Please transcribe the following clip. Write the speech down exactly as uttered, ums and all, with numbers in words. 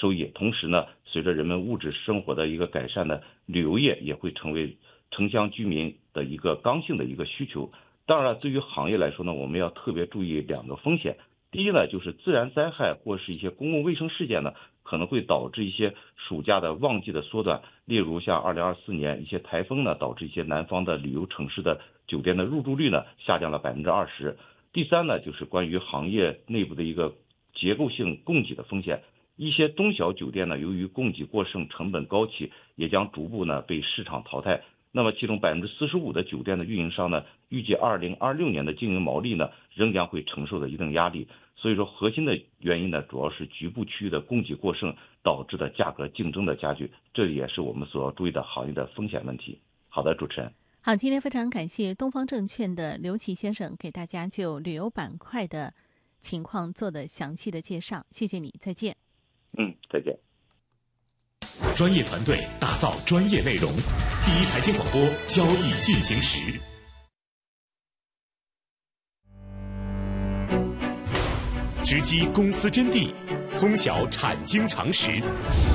收益。同时呢，随着人们物质生活的一个改善呢，旅游业也会成为城乡居民的一个刚性的一个需求。当然了，对于行业来说呢，我们要特别注意两个风险。第一呢，就是自然灾害或是一些公共卫生事件呢，可能会导致一些暑假的旺季的缩短。例如像二零二四年一些台风呢，导致一些南方的旅游城市的酒店的入住率呢下降了百分之二十。第三呢，就是关于行业内部的一个结构性供给的风险。一些中小酒店呢，由于供给过剩、成本高企，也将逐步呢被市场淘汰。那么其中百分之四十五的酒店的运营商呢，预计二零二六年的经营毛利呢，仍将会承受的一定压力。所以说，核心的原因呢，主要是局部区域的供给过剩导致的价格竞争的加剧，这也是我们所要注意的行业的风险问题。好的，主持人。 好，今天非常感谢东方证券的刘琦先生给大家就旅游板块的情况做的详细的介绍，谢谢你，再见。 嗯，再见。 专业团队打造专业内容，第一财经广播，交易进行时。直击公司真谛，通晓产经常识。